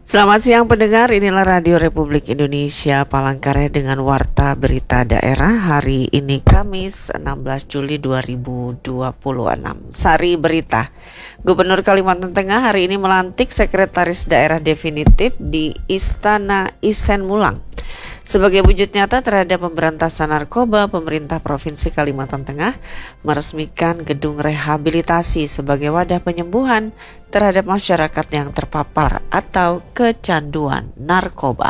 Selamat siang pendengar, inilah Radio Republik Indonesia Palangkaraya dengan Warta Berita Daerah hari ini Kamis 16 Juli 2026. Sari Berita, Gubernur Kalimantan Tengah hari ini melantik Sekretaris Daerah definitif di Istana Isen Mulang. Sebagai wujud nyata terhadap pemberantasan narkoba, pemerintah Provinsi Kalimantan Tengah meresmikan gedung rehabilitasi sebagai wadah penyembuhan terhadap masyarakat yang terpapar atau kecanduan narkoba.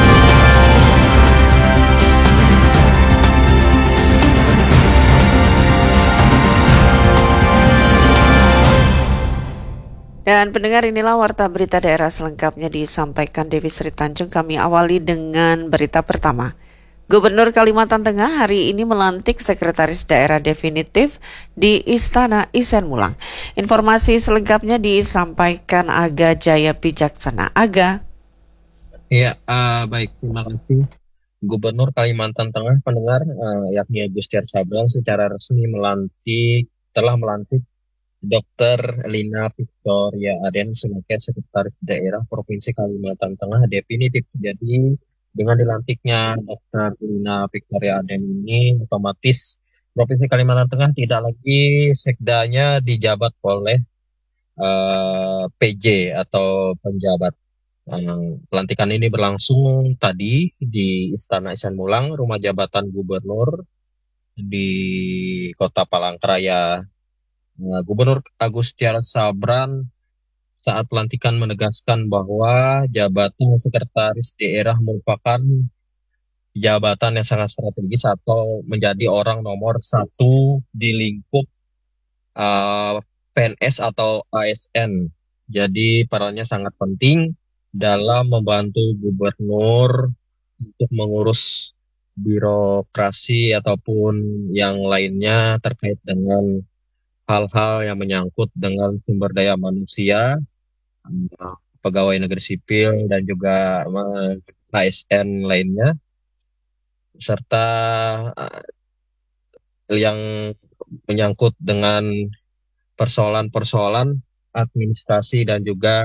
Dan pendengar, inilah Warta Berita Daerah selengkapnya disampaikan Dewi Sri Tanjung. Kami awali dengan berita pertama. Gubernur Kalimantan Tengah hari ini melantik Sekretaris Daerah definitif di Istana Isen Mulang. Informasi selengkapnya disampaikan Aga Jaya Pijaksana. Aga. Ya, baik, terima kasih. Gubernur Kalimantan Tengah pendengar, yakni Agustiar Sabran secara resmi telah melantik Dr. Lina Victoria Aden sebagai Sekretaris Daerah Provinsi Kalimantan Tengah definitif. Jadi dengan dilantiknya Dr. Lina Victoria Aden ini, otomatis Provinsi Kalimantan Tengah tidak lagi sekdanya dijabat oleh PJ atau penjabat. Pelantikan ini berlangsung tadi di Istana Isen Mulang, rumah jabatan gubernur di Kota Palangkaraya. Gubernur Agustiar Sabran saat pelantikan menegaskan bahwa jabatan sekretaris daerah merupakan jabatan yang sangat strategis atau menjadi orang nomor satu di lingkup PNS atau ASN. Jadi perannya sangat penting dalam membantu gubernur untuk mengurus birokrasi ataupun yang lainnya terkait dengan hal-hal yang menyangkut dengan sumber daya manusia, pegawai negeri sipil dan juga ASN lainnya, serta yang menyangkut dengan persoalan-persoalan administrasi dan juga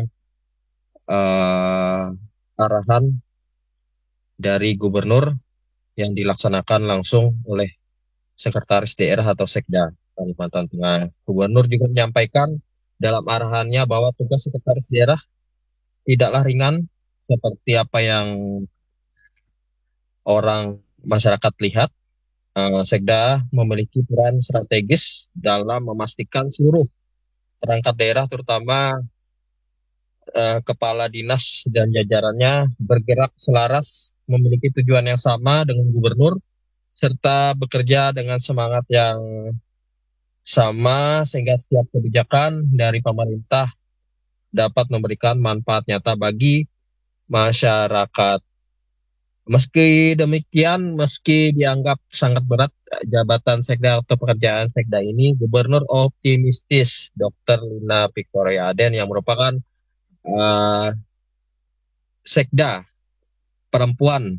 arahan dari gubernur yang dilaksanakan langsung oleh Sekretaris Daerah atau Sekda Kalimantan Tengah. Gubernur juga menyampaikan dalam arahannya bahwa tugas Sekretaris Daerah tidaklah ringan seperti apa yang orang masyarakat lihat. Sekda memiliki peran strategis dalam memastikan seluruh perangkat daerah terutama kepala dinas dan jajarannya bergerak selaras, memiliki tujuan yang sama dengan gubernur, serta bekerja dengan semangat yang sama sehingga setiap kebijakan dari pemerintah dapat memberikan manfaat nyata bagi masyarakat. Meski demikian, meski dianggap sangat berat jabatan sekda atau pekerjaan sekda ini, gubernur optimistis Dr. Lina Victoria Aden yang merupakan sekda perempuan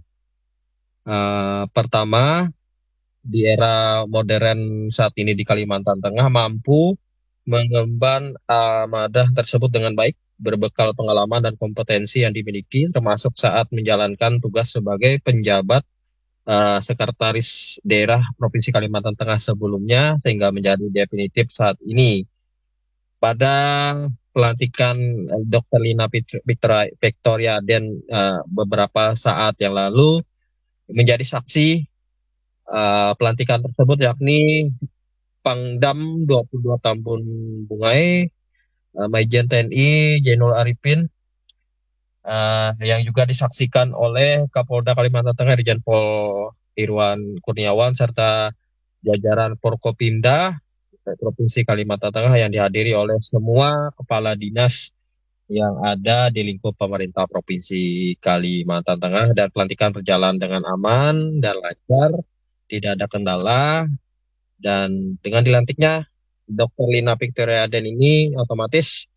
pertama di era modern saat ini di Kalimantan Tengah mampu mengemban amanah tersebut dengan baik, berbekal pengalaman dan kompetensi yang dimiliki, termasuk saat menjalankan tugas sebagai penjabat Sekretaris Daerah Provinsi Kalimantan Tengah sebelumnya, sehingga menjadi definitif saat ini. Pada pelantikan Dr. Lina Victoria Aden beberapa saat yang lalu menjadi saksi pelantikan tersebut, yakni Pangdam 22 Tambun Bungai, Majen TNI Jainul Arifin, yang juga disaksikan oleh Kapolda Kalimantan Tengah Irjen Pol Irwan Kurniawan serta jajaran Forkopimda Provinsi Kalimantan Tengah yang dihadiri oleh semua kepala dinas yang ada di lingkup pemerintah Provinsi Kalimantan Tengah, dan pelantikan berjalan dengan aman dan lancar, tidak ada kendala. Dan dengan dilantiknya Dr. Lina Victoria Aden ini, otomatis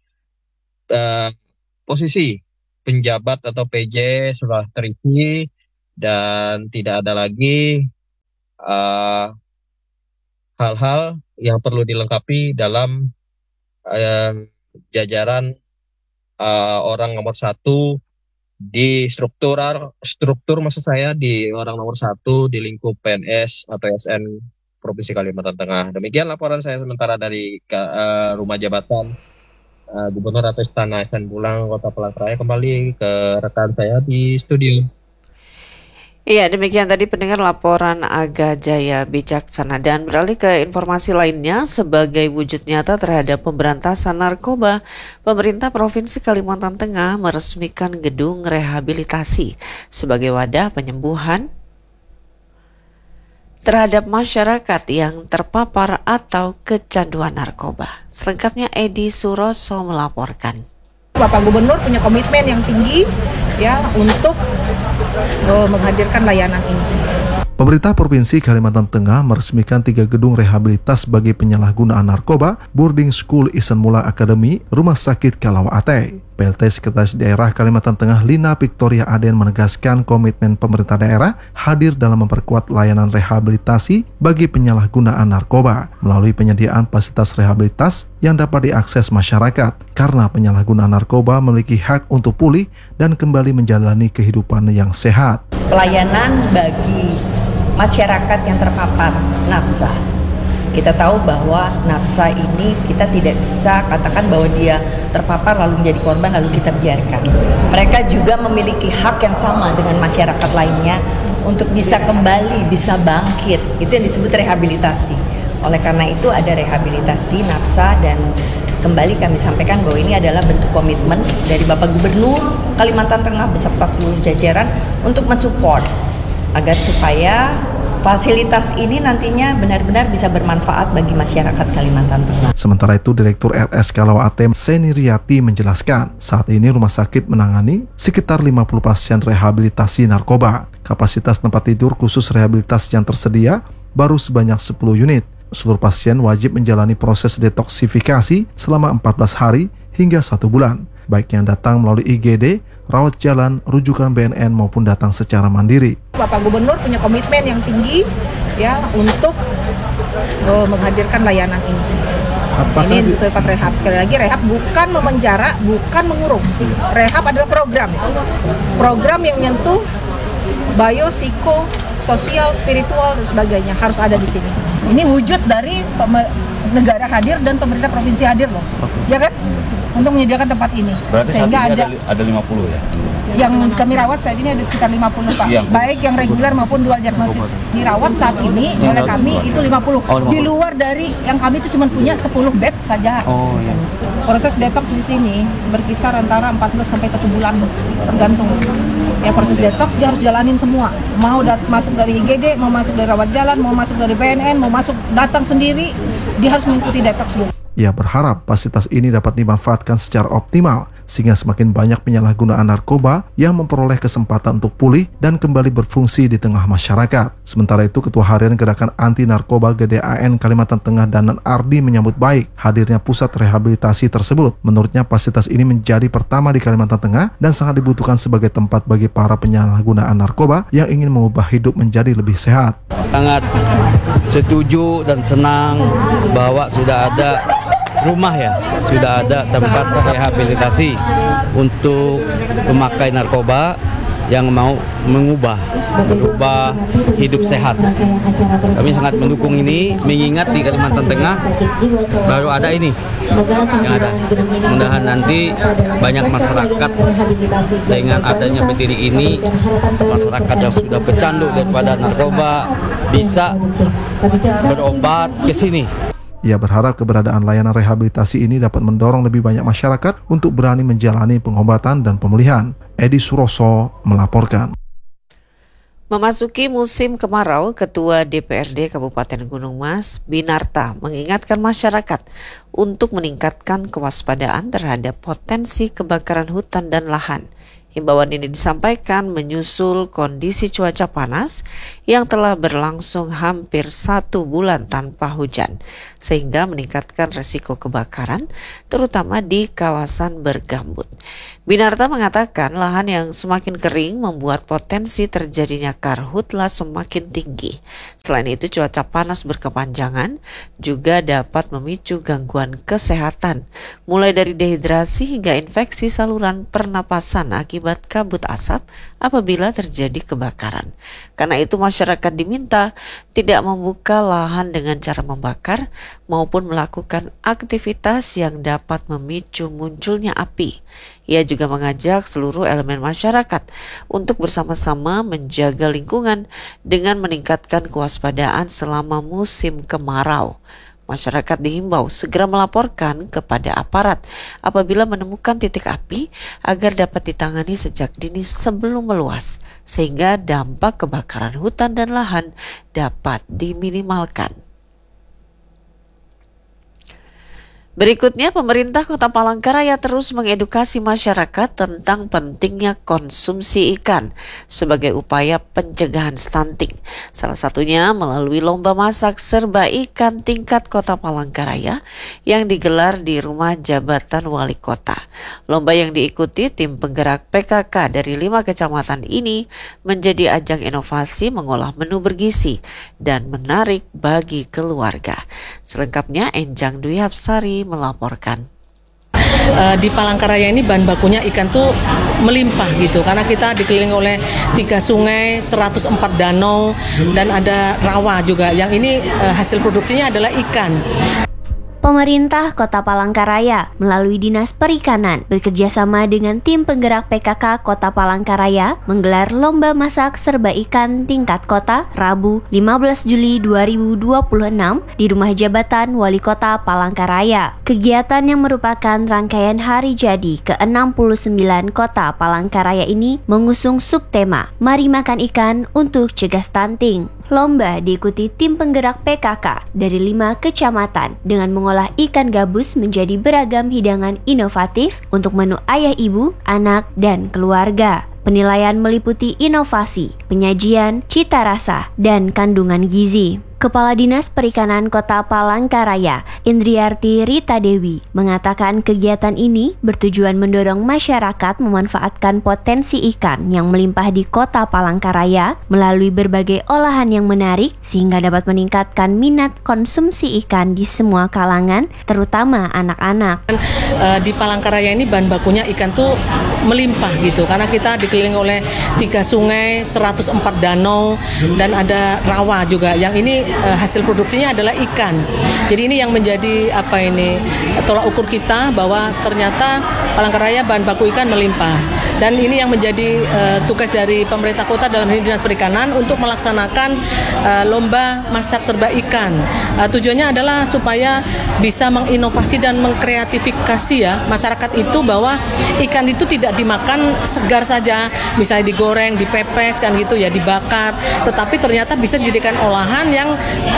posisi penjabat atau PJ sudah terisi dan tidak ada lagi hal-hal yang perlu dilengkapi dalam jajaran orang nomor satu di struktur maksud saya di orang nomor satu di lingkup PNS atau SN Provinsi Kalimantan Tengah. Demikian laporan saya sementara dari rumah jabatan Gubernur atau Istana SN Pulang Kota Palangkaraya. Kembali ke rekan saya di studio. Iya, demikian tadi pendengar laporan Aga Jaya Bijaksana. Dan beralih ke informasi lainnya, sebagai wujud nyata terhadap pemberantasan narkoba, pemerintah Provinsi Kalimantan Tengah meresmikan gedung rehabilitasi sebagai wadah penyembuhan terhadap masyarakat yang terpapar atau kecanduan narkoba. Selengkapnya Edi Suroso melaporkan. Bapak Gubernur punya komitmen yang tinggi ya untuk menghadirkan layanan ini. Pemerintah Provinsi Kalimantan Tengah meresmikan 3 gedung rehabilitas bagi penyalahgunaan narkoba, boarding school Isan Mula Academy, Rumah Sakit Kalawa Ate. PLT Sekretaris Daerah Kalimantan Tengah Lina Victoria Aden menegaskan komitmen pemerintah daerah hadir dalam memperkuat layanan rehabilitasi bagi penyalahgunaan narkoba melalui penyediaan fasilitas rehabilitas yang dapat diakses masyarakat karena penyalahgunaan narkoba memiliki hak untuk pulih dan kembali menjalani kehidupan yang sehat. Pelayanan bagi masyarakat yang terpapar nafsa. Kita tahu bahwa nafsa ini kita tidak bisa katakan bahwa dia terpapar lalu menjadi korban lalu kita biarkan. Mereka juga memiliki hak yang sama dengan masyarakat lainnya untuk bisa kembali, bisa bangkit. Itu yang disebut rehabilitasi. Oleh karena itu ada rehabilitasi nafsa dan kembali kami sampaikan bahwa ini adalah bentuk komitmen dari Bapak Gubernur Kalimantan Tengah beserta seluruh jajaran untuk mensupport agar supaya fasilitas ini nantinya benar-benar bisa bermanfaat bagi masyarakat Kalimantan Tengah. Sementara itu, Direktur RS Kalawa Atem Seni Riyati menjelaskan, saat ini rumah sakit menangani sekitar 50 pasien rehabilitasi narkoba. Kapasitas tempat tidur khusus rehabilitas yang tersedia baru sebanyak 10 unit. Seluruh pasien wajib menjalani proses detoksifikasi selama 14 hari hingga 1 bulan, baik yang datang melalui IGD, rawat jalan, rujukan BNN maupun datang secara mandiri. Bapak Gubernur punya komitmen yang tinggi ya untuk menghadirkan layanan ini. Ini untuk tempat rehab. Sekali lagi, rehab bukan memenjara, bukan mengurung. Rehab adalah program yang menyentuh bio, psiko, sosial, spiritual dan sebagainya harus ada di sini. Ini wujud dari negara hadir dan pemerintah provinsi hadir loh, ya kan? Untuk menyediakan tempat ini. Berarti sehingga saat ini ada 50 ya? Yang kami rawat saat ini ada sekitar 50 Pak. Baik yang reguler maupun dual diagnosis. Dirawat saat ini oleh kami itu 50. Di luar dari yang kami itu cuma punya 10 bed saja. Oh iya. Proses detox di sini berkisar antara 14 sampai 1 bulan tergantung. Ya proses detox dia harus jalanin semua. Mau masuk dari IGD, mau masuk dari rawat jalan, mau masuk dari BNN, mau masuk datang sendiri, dia harus mengikuti detox dulu. Ia berharap fasilitas ini dapat dimanfaatkan secara optimal sehingga semakin banyak penyalahgunaan narkoba yang memperoleh kesempatan untuk pulih dan kembali berfungsi di tengah masyarakat. Sementara itu, Ketua Harian Gerakan Anti Narkoba GDAN Kalimantan Tengah Danan Ardi menyambut baik hadirnya pusat rehabilitasi tersebut. Menurutnya, fasilitas ini menjadi pertama di Kalimantan Tengah dan sangat dibutuhkan sebagai tempat bagi para penyalahgunaan narkoba yang ingin mengubah hidup menjadi lebih sehat. Sangat setuju dan senang bahwa sudah ada rumah ya, sudah ada tempat rehabilitasi untuk pemakai narkoba yang mau mengubah hidup sehat. Kami sangat mendukung ini, mengingat di Kalimantan Tengah baru ada ini yang ada. Mudah-mudahan nanti banyak masyarakat dengan adanya berdiri ini, masyarakat yang sudah pecandu daripada narkoba bisa berobat ke sini. Ia berharap keberadaan layanan rehabilitasi ini dapat mendorong lebih banyak masyarakat untuk berani menjalani pengobatan dan pemulihan. Edi Suroso melaporkan. Memasuki musim kemarau, Ketua DPRD Kabupaten Gunung Mas, Binarta, mengingatkan masyarakat untuk meningkatkan kewaspadaan terhadap potensi kebakaran hutan dan lahan. Himbauan ini disampaikan menyusul kondisi cuaca panas yang telah berlangsung hampir 1 bulan tanpa hujan. sehingga meningkatkan resiko kebakaran, terutama di kawasan bergambut. Binarta mengatakan lahan yang semakin kering membuat potensi terjadinya karhutla semakin tinggi. Selain itu, cuaca panas berkepanjangan juga dapat memicu gangguan kesehatan, mulai dari dehidrasi hingga infeksi saluran pernapasan akibat kabut asap apabila terjadi kebakaran. Karena itu, masyarakat diminta tidak membuka lahan dengan cara membakar maupun melakukan aktivitas yang dapat memicu munculnya api. Ia juga mengajak seluruh elemen masyarakat untuk bersama-sama menjaga lingkungan dengan meningkatkan kewaspadaan selama musim kemarau. Masyarakat dihimbau segera melaporkan kepada aparat apabila menemukan titik api agar dapat ditangani sejak dini sebelum meluas, sehingga dampak kebakaran hutan dan lahan dapat diminimalkan. Berikutnya, pemerintah Kota Palangkaraya terus mengedukasi masyarakat tentang pentingnya konsumsi ikan sebagai upaya pencegahan stunting. Salah satunya melalui lomba masak serba ikan tingkat Kota Palangkaraya yang digelar di Rumah Jabatan Wali Kota. Lomba yang diikuti tim penggerak PKK dari 5 kecamatan ini menjadi ajang inovasi mengolah menu bergizi dan menarik bagi keluarga. Selengkapnya, Enjang Dwi Hapsari melaporkan. Di Palangkaraya ini bahan bakunya ikan tuh melimpah gitu, karena kita dikelilingi oleh 3 sungai, 104 danau, dan ada rawa juga. Yang ini hasil produksinya adalah ikan. Pemerintah Kota Palangkaraya melalui Dinas Perikanan bekerjasama dengan tim penggerak PKK Kota Palangkaraya menggelar lomba masak serba ikan tingkat kota Rabu 15 Juli 2026 di Rumah Jabatan Wali Kota Palangkaraya. Kegiatan yang merupakan rangkaian hari jadi ke-69 Kota Palangkaraya ini mengusung subtema Mari Makan Ikan untuk Cegah Stunting. Lomba diikuti tim penggerak PKK dari 5 kecamatan dengan mengolah ikan gabus menjadi beragam hidangan inovatif untuk menu ayah ibu, anak, dan keluarga. Penilaian meliputi inovasi, penyajian, cita rasa, dan kandungan gizi. Kepala Dinas Perikanan Kota Palangkaraya, Indriarti Rita Dewi, mengatakan kegiatan ini bertujuan mendorong masyarakat memanfaatkan potensi ikan yang melimpah di Kota Palangkaraya melalui berbagai olahan yang menarik sehingga dapat meningkatkan minat konsumsi ikan di semua kalangan, terutama anak-anak. Di Palangkaraya ini bahan bakunya ikan tuh melimpah gitu, karena kita dikelilingi oleh 3 sungai, 104 danau, dan ada rawa juga. Yang ini hasil produksinya adalah ikan. Jadi ini yang menjadi tolak ukur kita bahwa ternyata Palangkaraya bahan baku ikan melimpah. Dan ini yang menjadi tugas dari pemerintah kota dalam ini Dinas Perikanan untuk melaksanakan lomba masak serba ikan. Tujuannya adalah supaya bisa menginovasi dan mengkreatifikasi ya masyarakat itu, bahwa ikan itu tidak dimakan segar saja, misalnya digoreng, dipepes kan gitu ya, dibakar, tetapi ternyata bisa dijadikan olahan yang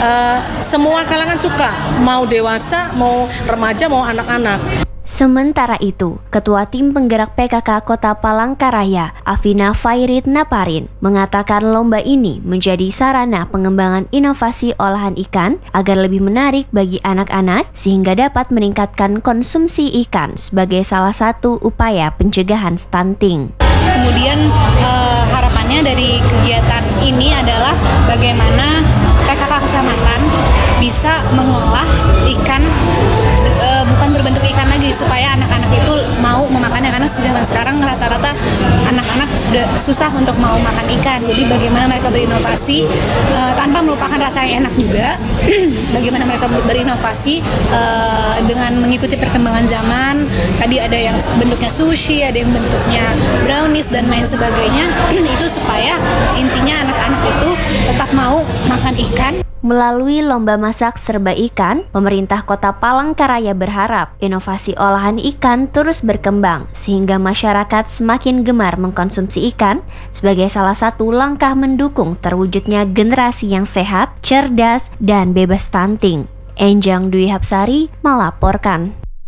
semua kalangan suka, mau dewasa, mau remaja, mau anak-anak. Sementara itu, Ketua Tim Penggerak PKK Kota Palangkaraya, Afina Fairid Naparin, mengatakan lomba ini menjadi sarana pengembangan inovasi olahan ikan agar lebih menarik bagi anak-anak sehingga dapat meningkatkan konsumsi ikan sebagai salah satu upaya pencegahan stunting. Kemudian harapannya dari kegiatan ini adalah bagaimana PKK Kecamatan bisa mengolah ikan bukan berbentuk ikan lagi, supaya anak-anak itu mau memakannya, karena zaman sekarang rata-rata anak-anak sudah susah untuk mau makan ikan. Jadi bagaimana mereka berinovasi tanpa melupakan rasa yang enak juga. Bagaimana mereka berinovasi dengan mengikuti perkembangan zaman. Tadi ada yang bentuknya sushi, ada yang bentuknya brownies dan lain sebagainya. Itu supaya intinya anak-anak itu tetap mau makan ikan. Melalui lomba masak serba ikan, pemerintah Kota Palangkaraya berharap inovasi olahan ikan terus berkembang sehingga masyarakat semakin gemar mengkonsumsi ikan sebagai salah satu langkah mendukung terwujudnya generasi yang sehat, cerdas, dan bebas stunting. Enjang Dwi Hapsari melaporkan.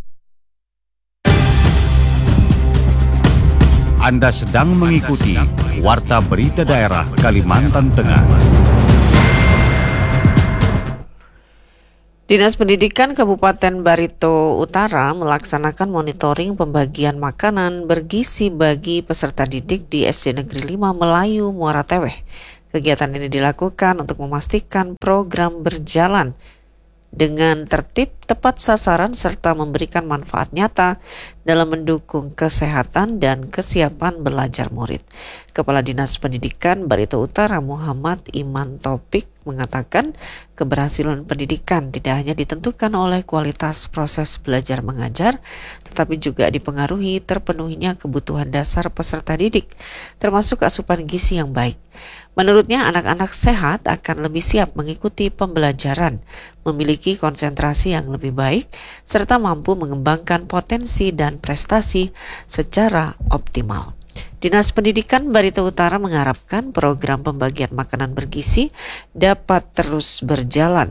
Anda sedang mengikuti Warta Berita Daerah Kalimantan Tengah. Dinas Pendidikan Kabupaten Barito Utara melaksanakan monitoring pembagian makanan bergizi bagi peserta didik di SD Negeri 5 Melayu Muara Teweh. Kegiatan ini dilakukan untuk memastikan program berjalan dengan tertib, tepat sasaran, serta memberikan manfaat nyata dalam mendukung kesehatan dan kesiapan belajar murid. Kepala Dinas Pendidikan Barito Utara Muhammad Iman Topik mengatakan keberhasilan pendidikan tidak hanya ditentukan oleh kualitas proses belajar mengajar, tetapi juga dipengaruhi terpenuhinya kebutuhan dasar peserta didik, termasuk asupan gizi yang baik. Menurutnya, anak-anak sehat akan lebih siap mengikuti pembelajaran, memiliki konsentrasi yang lebih baik, serta mampu mengembangkan potensi dan prestasi secara optimal. Dinas Pendidikan Barito Utara mengharapkan program pembagian makanan bergizi dapat terus berjalan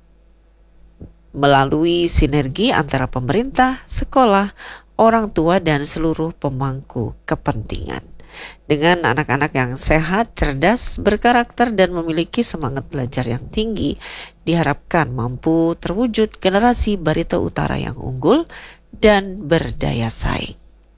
melalui sinergi antara pemerintah, sekolah, orang tua, dan seluruh pemangku kepentingan. Dengan anak-anak yang sehat, cerdas, berkarakter, dan memiliki semangat belajar yang tinggi, diharapkan mampu terwujud generasi Barito Utara yang unggul dan berdaya saing.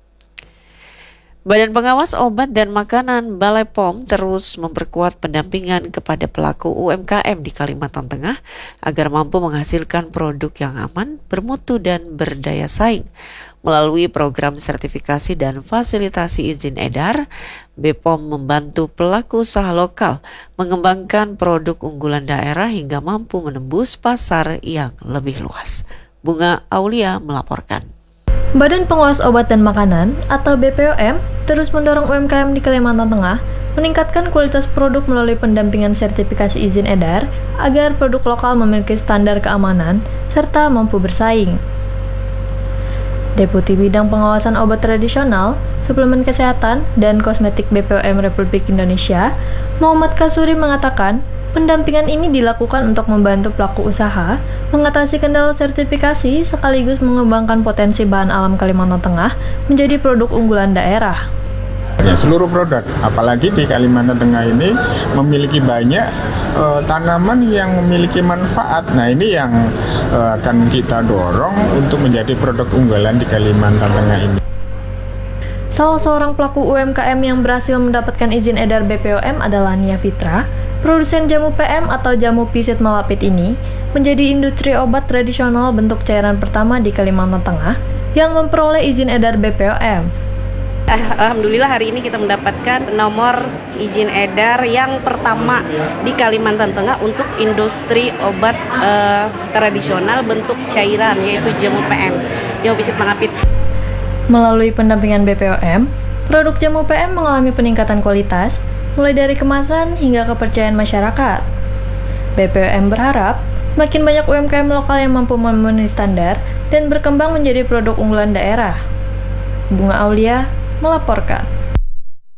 Badan Pengawas Obat dan Makanan Balai POM terus memperkuat pendampingan kepada pelaku UMKM di Kalimantan Tengah agar mampu menghasilkan produk yang aman, bermutu, dan berdaya saing. Melalui program sertifikasi dan fasilitasi izin edar, BPOM membantu pelaku usaha lokal mengembangkan produk unggulan daerah hingga mampu menembus pasar yang lebih luas. Bunga Aulia melaporkan. Badan Pengawas Obat dan Makanan atau BPOM terus mendorong UMKM di Kalimantan Tengah meningkatkan kualitas produk melalui pendampingan sertifikasi izin edar agar produk lokal memiliki standar keamanan serta mampu bersaing. Deputi Bidang Pengawasan Obat Tradisional, Suplemen Kesehatan, dan Kosmetik BPOM Republik Indonesia, Muhammad Kasuri mengatakan, pendampingan ini dilakukan untuk membantu pelaku usaha mengatasi kendala sertifikasi sekaligus mengembangkan potensi bahan alam Kalimantan Tengah menjadi produk unggulan daerah. Ya, seluruh produk, apalagi di Kalimantan Tengah ini memiliki banyak tanaman yang memiliki manfaat. Nah, ini yang akan kita dorong untuk menjadi produk unggulan di Kalimantan Tengah ini. Salah seorang pelaku UMKM yang berhasil mendapatkan izin edar BPOM adalah Nia Fitra. Produsen jamu PM atau jamu pisit melapit ini menjadi industri obat tradisional bentuk cairan pertama di Kalimantan Tengah yang memperoleh izin edar BPOM. Alhamdulillah hari ini kita mendapatkan nomor izin edar yang pertama di Kalimantan Tengah untuk industri obat tradisional bentuk cairan, yaitu jamu PM, jamu pisit melapit. Melalui pendampingan BPOM, produk jamu PM mengalami peningkatan kualitas, mulai dari kemasan hingga kepercayaan masyarakat. BPOM berharap makin banyak UMKM lokal yang mampu memenuhi standar dan berkembang menjadi produk unggulan daerah. Bunga Aulia melaporkan.